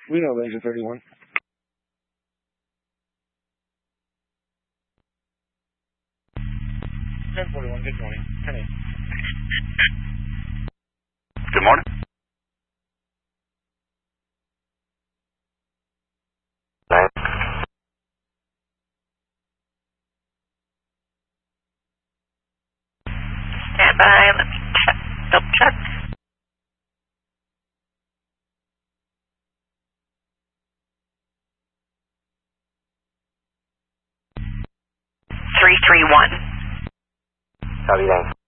We know Laser 31. Good morning. 10 8. Good morning. Stand by, let me check, double check. Three, 3, 1. Copy that.